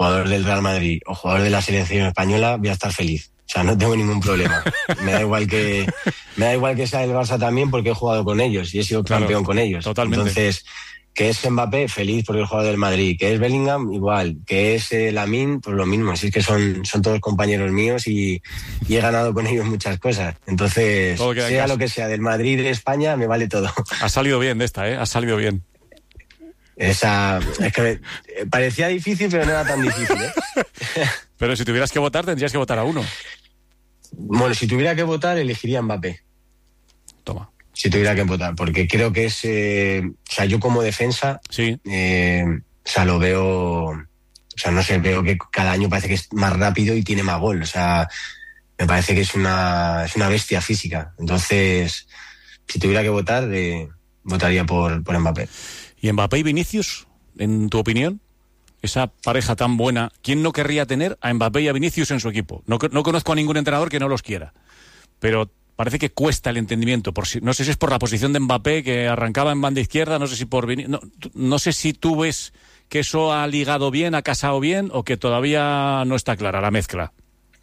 jugador del Real Madrid o jugador de la selección española, voy a estar feliz. O sea, no tengo ningún problema. Me da igual que sea el Barça también, porque he jugado con ellos y he sido campeón con ellos. Totalmente. Entonces, que es Mbappé, feliz porque es jugador del Madrid. Que es Bellingham, igual. Que es Lamine, pues lo mismo. Así es que son todos compañeros míos y he ganado con ellos muchas cosas. Entonces, sea lo que sea, del Madrid, de España, me vale todo. Ha salido bien de esta, ¿eh? Ha salido bien. Es que parecía difícil, pero no era tan difícil, ¿eh? Pero si tuvieras que votar, tendrías que votar a uno. Bueno, si tuviera que votar, elegiría a Mbappé. Toma. Si tuviera que votar, porque creo que es... o sea, yo como defensa... Sí. O sea, lo veo... O sea, no sé, veo que cada año parece que es más rápido y tiene más gol. O sea, me parece que es una bestia física. Entonces, si tuviera que votar, votaría por Mbappé. ¿Y Mbappé y Vinicius, en tu opinión? Esa pareja tan buena, ¿quién no querría tener a Mbappé y a Vinicius en su equipo? No conozco a ningún entrenador que no los quiera, pero parece que cuesta el entendimiento. No sé si es por la posición de Mbappé, que arrancaba en banda izquierda, no sé si por Vinicius... No sé si tú ves que eso ha ligado bien, ha casado bien, o que todavía no está clara la mezcla.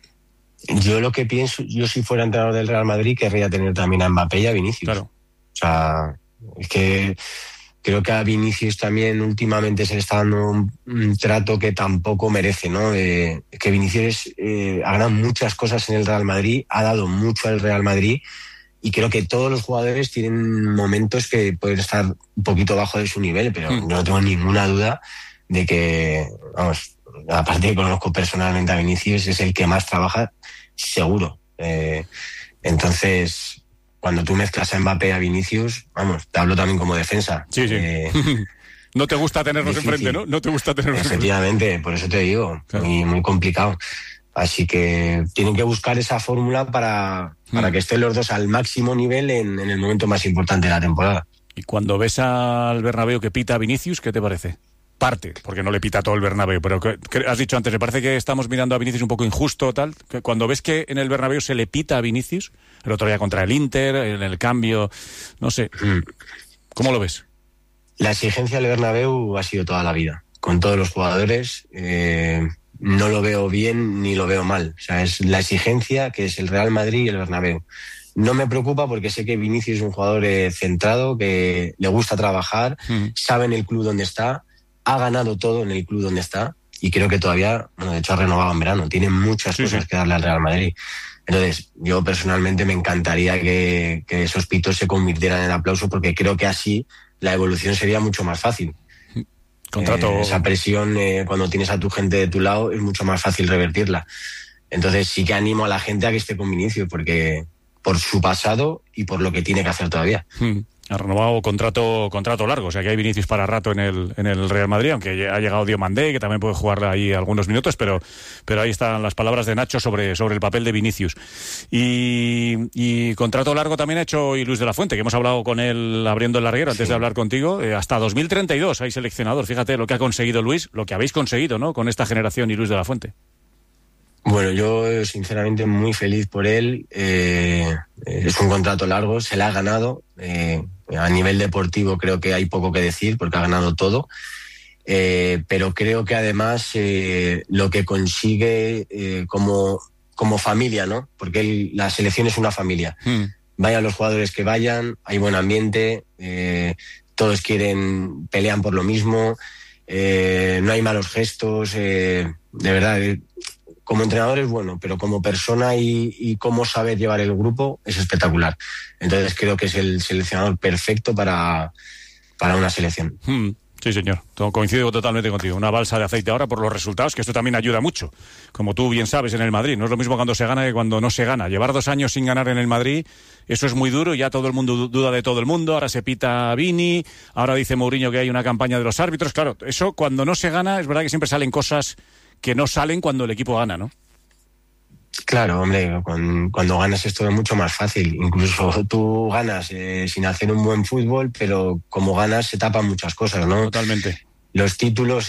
Yo lo que pienso, yo si fuera entrenador del Real Madrid, querría tener también a Mbappé y a Vinicius. Claro. O sea, es que... Creo que a Vinicius también últimamente se le está dando un trato que tampoco merece, ¿no? Que Vinicius ha ganado muchas cosas en el Real Madrid, ha dado mucho al Real Madrid y creo que todos los jugadores tienen momentos que pueden estar un poquito bajo de su nivel, pero yo no tengo ninguna duda de que, vamos, aparte que conozco personalmente a Vinicius, es el que más trabaja, seguro. Entonces... Cuando tú mezclas a Mbappé y a Vinicius, vamos, te hablo también como defensa. Sí. No te gusta tenerlos enfrente, ¿no? No te gusta tenerlos enfrente. Efectivamente, por eso te digo, claro. Muy complicado. Así que tienen que buscar esa fórmula para que estén los dos al máximo nivel en el momento más importante de la temporada. Y cuando ves al Bernabéu que pita a Vinicius, ¿qué te parece? Parte, porque no le pita todo el Bernabéu, pero que has dicho antes, me parece que estamos mirando a Vinicius un poco injusto, tal, que cuando ves que en el Bernabéu se le pita a Vinicius, el otro día contra el Inter, en el cambio, no sé, ¿cómo lo ves? La exigencia del Bernabéu ha sido toda la vida, con todos los jugadores, no lo veo bien ni lo veo mal, o sea, es la exigencia que es el Real Madrid y el Bernabéu. No me preocupa porque sé que Vinicius es un jugador centrado, que le gusta trabajar, sabe en el club donde está, ha ganado todo en el club donde está y creo que todavía, bueno, de hecho ha renovado en verano, tiene muchas cosas que darle al Real Madrid. Entonces, yo personalmente me encantaría que esos pitos se convirtieran en aplauso porque creo que así la evolución sería mucho más fácil. Esa presión, cuando tienes a tu gente de tu lado, es mucho más fácil revertirla. Entonces, sí que animo a la gente a que esté con Vinicius porque por su pasado y por lo que tiene que hacer todavía. Ha renovado contrato largo, o sea que hay Vinicius para rato en el Real Madrid, aunque ha llegado Diomandé, que también puede jugar ahí algunos minutos, pero ahí están las palabras de Nacho sobre el papel de Vinicius. Y contrato largo también ha hecho Luis de la Fuente, que hemos hablado con él abriendo el larguero antes de hablar contigo, hasta 2032 hay seleccionador. Fíjate lo que ha conseguido Luis, lo que habéis conseguido, ¿no?, con esta generación y Luis de la Fuente. Bueno, yo sinceramente muy feliz por él. Es un contrato largo, se le ha ganado. A nivel deportivo creo que hay poco que decir porque ha ganado todo. Pero creo que además lo que consigue como familia, ¿no? Porque la selección es una familia. Vayan los jugadores que vayan, hay buen ambiente, todos pelean por lo mismo, no hay malos gestos, de verdad. Como entrenador es bueno, pero como persona y cómo saber llevar el grupo es espectacular. Entonces creo que es el seleccionador perfecto para una selección. Sí, señor. Coincido totalmente contigo. Una balsa de aceite ahora por los resultados, que esto también ayuda mucho. Como tú bien sabes, en el Madrid. No es lo mismo cuando se gana que cuando no se gana. Llevar 2 años sin ganar en el Madrid, eso es muy duro. Ya todo el mundo duda de todo el mundo. Ahora se pita a Vini. Ahora dice Mourinho que hay una campaña de los árbitros. Claro, eso cuando no se gana, es verdad que siempre salen cosas que no salen cuando el equipo gana, ¿no? Claro, hombre, cuando ganas es todo mucho más fácil. Incluso tú ganas sin hacer un buen fútbol, pero como ganas se tapan muchas cosas, ¿no? Totalmente. Los títulos,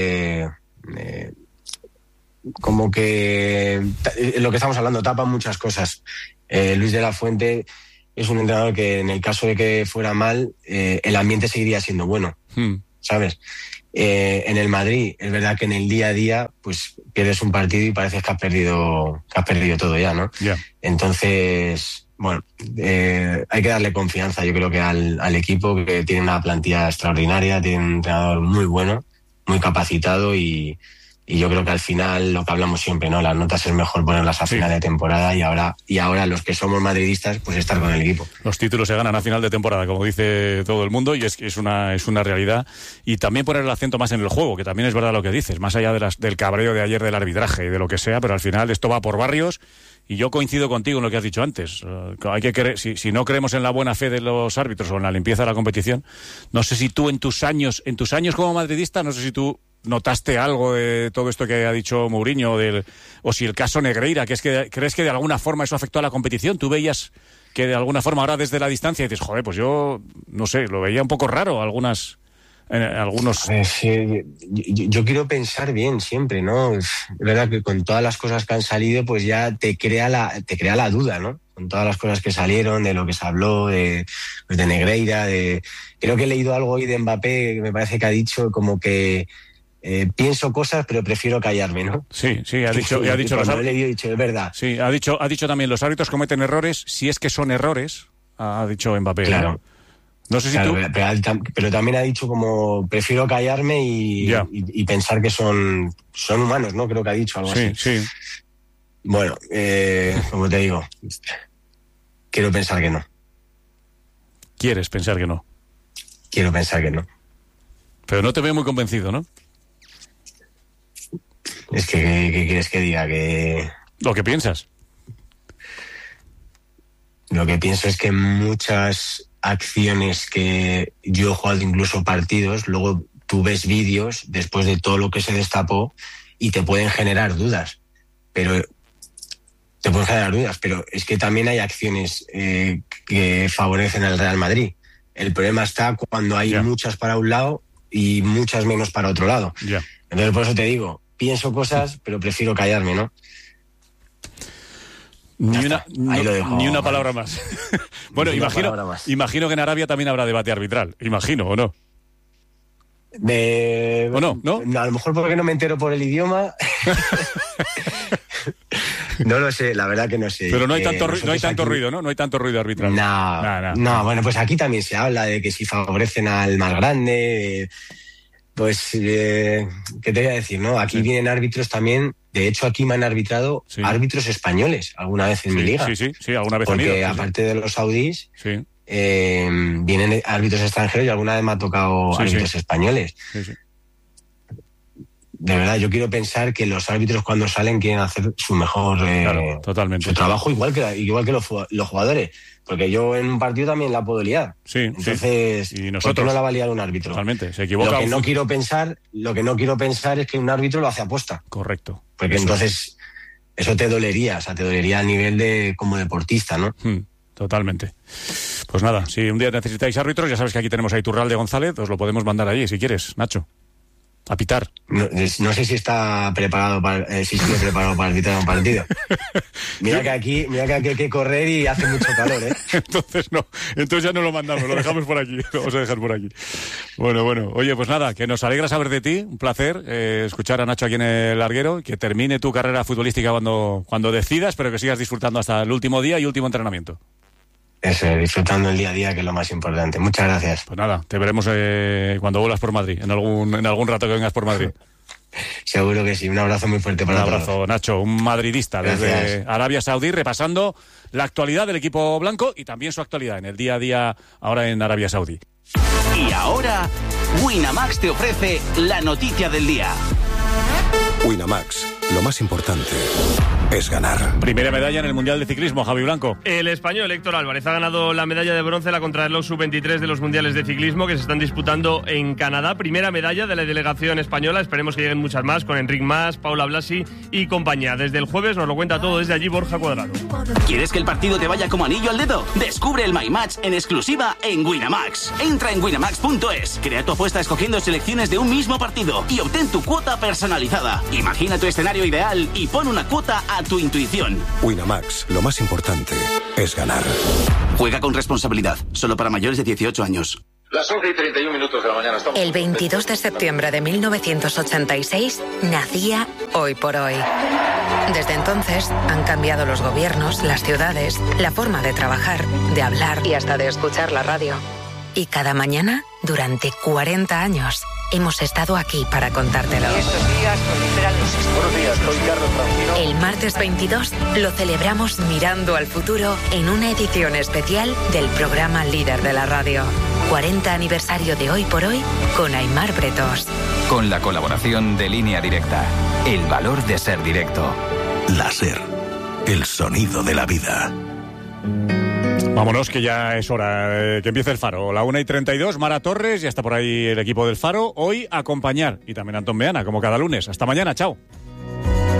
como que lo que estamos hablando, tapan muchas cosas. Luis de la Fuente es un entrenador que en el caso de que fuera mal, el ambiente seguiría siendo bueno, ¿sabes? En el Madrid, es verdad que en el día a día, pues pierdes un partido y parece que has perdido todo ya, ¿no? Yeah. Entonces, bueno, hay que darle confianza, yo creo que al equipo, que tiene una plantilla extraordinaria, tiene un entrenador muy bueno, muy capacitado y yo creo que al final lo que hablamos siempre, ¿no? Las notas es mejor ponerlas a final de temporada y ahora los que somos madridistas, pues estar con el equipo. Los títulos se ganan a final de temporada, como dice todo el mundo, y es una realidad. Y también poner el acento más en el juego, que también es verdad lo que dices, más allá del cabreo de ayer del arbitraje y de lo que sea, pero al final esto va por barrios. Y yo coincido contigo en lo que has dicho antes. Hay que creer, si no creemos en la buena fe de los árbitros o en la limpieza de la competición, no sé si tú en tus años como madridista, no sé si tú notaste algo de todo esto que ha dicho Mourinho, o si el caso Negreira, ¿crees que de alguna forma eso afectó a la competición? ¿Tú veías que de alguna forma ahora desde la distancia dices, joder, pues yo, no sé, lo veía un poco raro algunos... Sí, yo quiero pensar bien siempre, ¿no? Es verdad que con todas las cosas que han salido, pues ya te crea la duda, ¿no? Con todas las cosas que salieron, de lo que se habló, de Negreira, creo que he leído algo hoy de Mbappé, que me parece que ha dicho como que pienso cosas, pero prefiero callarme, ¿no? Sí, ha dicho lo he dicho, es verdad. Sí, ha dicho también, los árbitros cometen errores, si es que son errores, ha dicho Mbappé. Claro. ¿No? No sé si claro, tú... pero también ha dicho como prefiero callarme y pensar que son humanos, ¿no? Creo que ha dicho algo así. Sí. Bueno, como te digo, quiero pensar que no. ¿Quieres pensar que no? Quiero pensar que no. Pero no te veo muy convencido, ¿no? Es que, ¿qué quieres que diga? Que... Lo que piensas. Lo que pienso es que muchas acciones que yo he jugado, incluso partidos, luego tú ves vídeos después de todo lo que se destapó y te pueden generar dudas, pero es que también hay acciones que favorecen al Real Madrid. El problema está cuando hay muchas para un lado y muchas menos para otro lado. Entonces, por eso te digo, pienso cosas, pero prefiero callarme, ¿no? Ni una palabra más. Bueno, imagino que en Arabia también habrá debate arbitral. Imagino, ¿o no? ¿O no? ¿No? A lo mejor porque no me entero por el idioma. No lo sé, la verdad que no sé. Pero no hay tanto ruido, ¿no? No hay tanto ruido arbitral. No, bueno, pues aquí también se habla de que si favorecen al más grande, pues, ¿qué te voy a decir, no? Aquí vienen árbitros también. De hecho, aquí me han arbitrado árbitros españoles alguna vez en mi liga. Sí, alguna vez. Porque aparte de los saudíes, vienen árbitros extranjeros y alguna vez me ha tocado árbitros españoles. Sí. De verdad, yo quiero pensar que los árbitros cuando salen quieren hacer su mejor totalmente. su trabajo igual que los jugadores. Porque yo en un partido también la puedo liar. Entonces, y nosotros, ¿por qué no la va a liar un árbitro? Totalmente, se equivoca. Lo que no quiero pensar es que un árbitro lo hace aposta. Correcto. Porque entonces eso te dolería, te dolería a nivel de como deportista, ¿no? Totalmente. Pues nada, si un día necesitáis árbitros, ya sabes que aquí tenemos a Iturralde González, os lo podemos mandar allí si quieres, Nacho. A pitar. No sé si está preparado si estoy preparado para arbitrar un partido. Mira que aquí hay que correr y hace mucho calor, ¿eh? Entonces ya no lo mandamos, lo dejamos por aquí, lo vamos a dejar por aquí. Bueno, oye, pues nada, que nos alegra saber de ti, un placer escuchar a Nacho aquí en el larguero, que termine tu carrera futbolística cuando decidas, pero que sigas disfrutando hasta el último día y último entrenamiento. Eso, disfrutando el día a día, que es lo más importante. Muchas gracias. Pues nada, te veremos cuando vuelvas por Madrid, en algún rato que vengas por Madrid. Seguro que sí. Un abrazo muy fuerte para todos. Un abrazo, Nacho, un madridista desde Arabia Saudí, repasando la actualidad del equipo blanco y también su actualidad en el día a día ahora en Arabia Saudí. Y ahora, Winamax te ofrece la noticia del día. Winamax, lo más importante es ganar. Primera medalla en el Mundial de Ciclismo, Javi Blanco. El español Héctor Álvarez ha ganado la medalla de bronce en la contrarreloj sub-23 de los Mundiales de Ciclismo que se están disputando en Canadá. Primera medalla de la delegación española. Esperemos que lleguen muchas más con Enric Mas, Paula Blasi y compañía. Desde el jueves nos lo cuenta todo desde allí Borja Cuadrado. ¿Quieres que el partido te vaya como anillo al dedo? Descubre el My Match en exclusiva en Winamax. Entra en winamax.es, crea tu apuesta escogiendo selecciones de un mismo partido y obtén tu cuota personalizada. Imagina tu escenario ideal y pon una cuota a tu intuición. Winamax, lo más importante es ganar. Juega con responsabilidad, solo para mayores de 18 años. Las 11:31 de la mañana. Estamos El 22 de septiembre de 1986 nacía Hoy por Hoy. Desde entonces han cambiado los gobiernos, las ciudades, la forma de trabajar, de hablar y hasta de escuchar la radio. Y cada mañana, durante 40 años, hemos estado aquí para contártelo. Estos días proliferan los... Buenos días, soy Carlos Francino. El martes 22 lo celebramos mirando al futuro en una edición especial del programa líder de la radio. 40 aniversario de Hoy por Hoy con Aimar Bretos. Con la colaboración de Línea Directa. El valor de ser directo. La SER, el sonido de la vida. Vámonos, que ya es hora que empiece el Faro. La 1:32, Mara Torres, ya está por ahí el equipo del Faro. Hoy acompañar, y también Antón Meana, como cada lunes. Hasta mañana, chao.